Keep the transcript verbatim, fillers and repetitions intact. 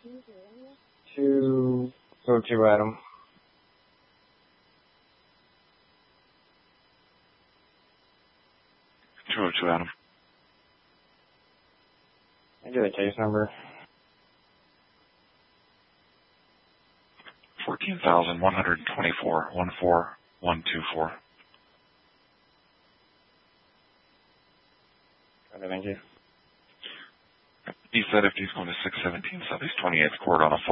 Two, go to Adam. two oh two, Adam. I get a case number. fourteen thousand one hundred twenty-four, one four one two four. Okay, thank you. He said if he's going to six seventeen Southeast twenty-eighth Court on a